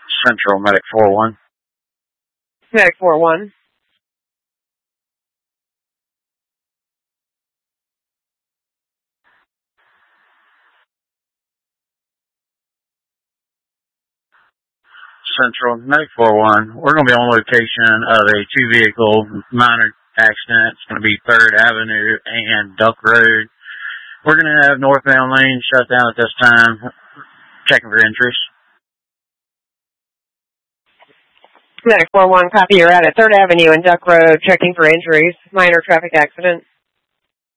Central, Medic 4-1. Medic 4-1. Central, Medic 4-1. We're going to be on location of a two-vehicle minor accident. It's going to be 3rd Avenue and Duck Road. We're going to have northbound lanes shut down at this time. Checking for injuries. Medic 4-1, copy. You're at 3rd Avenue and Duck Road, checking for injuries. Minor traffic accident.